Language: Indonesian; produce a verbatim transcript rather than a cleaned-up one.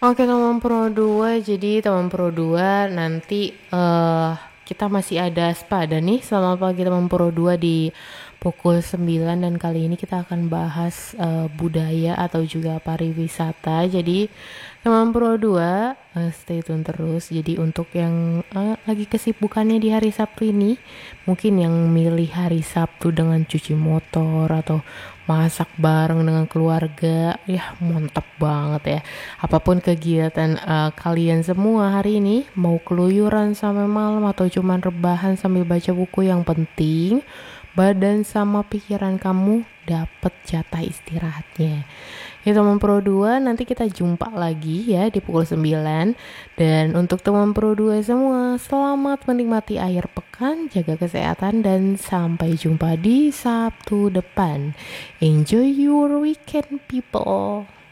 Oke teman Pro dua, jadi teman Pro dua nanti eh kita masih ada spada nih selama pagi teman Pro dua di pukul sembilan, dan kali ini kita akan bahas eh, budaya atau juga pariwisata. Jadi teman Pro dua eh, stay tune terus. Jadi untuk yang eh, lagi kesibukannya di hari Sabtu ini, mungkin yang milih hari Sabtu dengan cuci motor atau masak bareng dengan keluarga, ya mantap banget ya. Apapun kegiatan uh, kalian semua hari ini, mau keluyuran sampai malam atau cuman rebahan sambil baca buku, yang penting badan sama pikiran kamu dapat jatah istirahatnya. Ya teman Pro dua, nanti kita jumpa lagi ya di pukul sembilan. Dan untuk teman Pro dua semua, selamat menikmati akhir pekan, jaga kesehatan, dan sampai jumpa di Sabtu depan. Enjoy your weekend people.